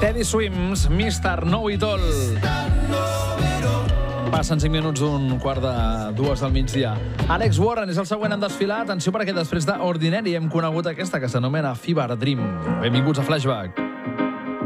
Teddy Swims, Mr. Know-It-All. Passen 5 minuts d'un quart de 2 del migdia. Alex Warren és el següent en desfilar. Atenció perquè després d'Ordinary hem conegut aquesta que s'anomena Fever Dream. Benvinguts a Flashback.